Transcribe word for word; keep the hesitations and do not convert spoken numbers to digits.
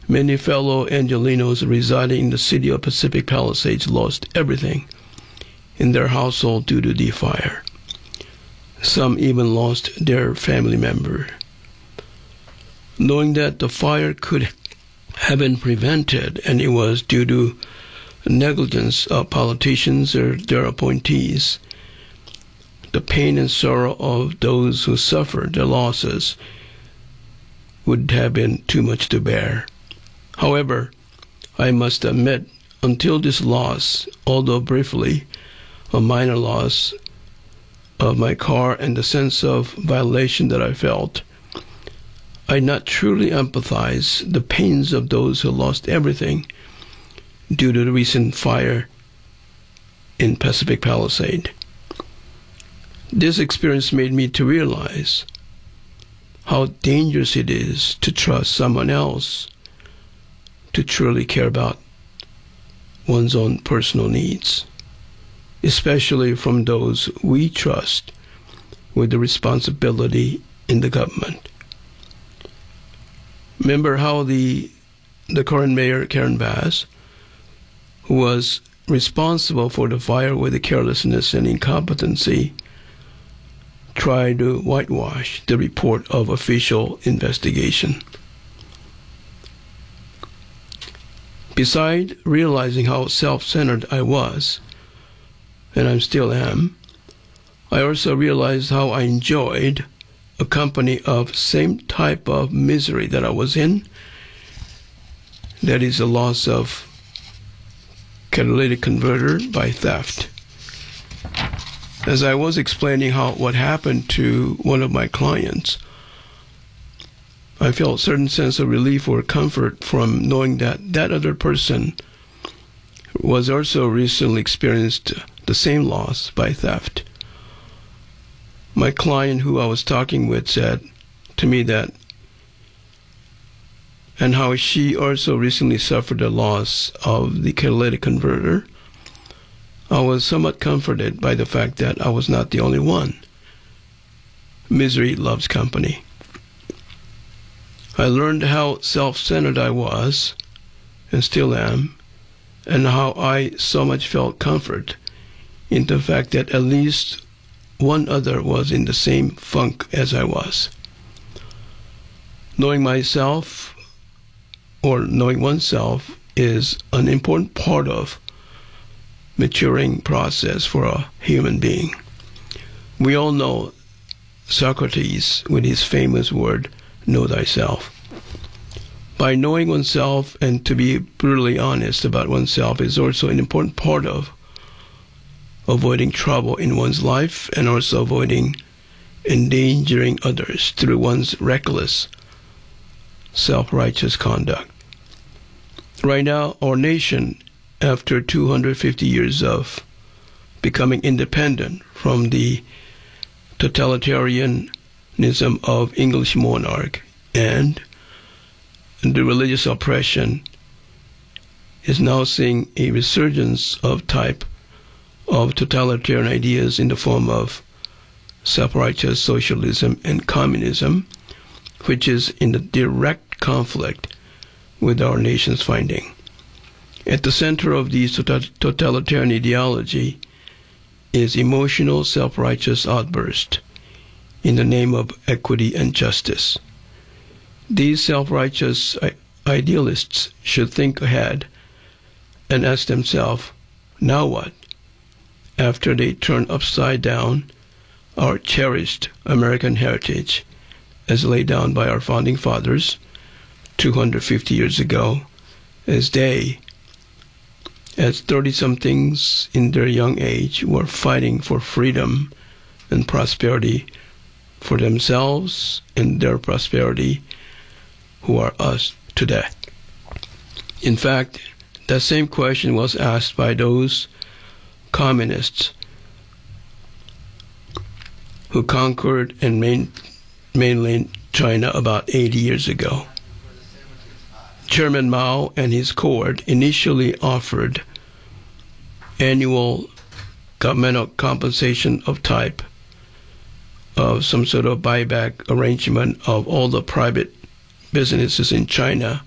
Many fellow Angelenos residing in the city of Pacific Palisades lost everything in their household due to the fire. Some even lost their family member. Knowing that the fire could have been prevented and it was due to negligence of politicians or their appointees, the pain and sorrow of those who suffered the losses would have been too much to bear. However, I must admit, until this loss, although briefly a minor loss of my car and the sense of violation that I felt, I not truly empathize the pains of those who lost everything due to the recent fire in Pacific Palisades. This experience made me to realize how dangerous it is to trust someone else to truly care about one's own personal needs, especially from those we trust with the responsibility in the government. Remember how the the current mayor, Karen Bass, who was responsible for the fire with the carelessness and incompetency, tried to whitewash the report of official investigation. Besides realizing how self-centered I was, and I still am, I also realized how I enjoyed a company of same type of misery that I was in, that is the loss of catalytic converter by theft. As I was explaining how what happened to one of my clients, I felt a certain sense of relief or comfort from knowing that that other person was also recently experienced the same loss by theft. My client who I was talking with said to me that, and how she also recently suffered the loss of the catalytic converter. I was somewhat comforted by the fact that I was not the only one. Misery loves company. I learned how self-centered I was, and still am, and how I so much felt comfort in the fact that at least one other was in the same funk as I was. Knowing myself, or knowing oneself, is an important part of maturing process for a human being. We all know Socrates with his famous word, know thyself. By knowing oneself and to be brutally honest about oneself is also an important part of avoiding trouble in one's life and also avoiding endangering others through one's reckless, self-righteous conduct. Right now, our nation, after two hundred fifty years of becoming independent from the totalitarianism of English monarch and the religious oppression, is now seeing a resurgence of type of totalitarian ideas in the form of self-righteous socialism and communism, which is in the direct conflict with our nation's finding. At the center of these totalitarian ideology is emotional self-righteous outburst in the name of equity and justice. These self-righteous idealists should think ahead and ask themselves, now what? After they turn upside down our cherished American heritage as laid down by our founding fathers two hundred fifty years ago, as they, as thirty-somethings in their young age, were fighting for freedom and prosperity for themselves and their prosperity, who are us today. In fact, that same question was asked by those communists who conquered and main, mainland China about eighty years ago. Chairman Mao and his court initially offered annual governmental compensation of type of some sort of buyback arrangement of all the private businesses in China